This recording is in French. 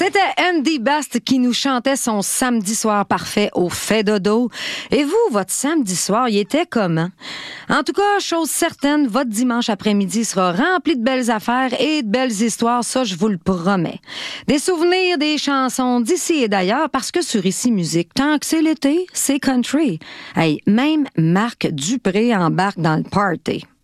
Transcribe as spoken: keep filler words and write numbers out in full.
C'était Andy Bast qui nous chantait son samedi soir parfait au fait dodo. Et vous, votre samedi soir, il était comment? En tout cas, chose certaine, votre dimanche après-midi sera rempli de belles affaires et de belles histoires, ça je vous le promets. Des souvenirs, des chansons d'ici et d'ailleurs, parce que sur Ici Musique, tant que c'est l'été, c'est country. Hey, même Marc Dupré embarque dans le party.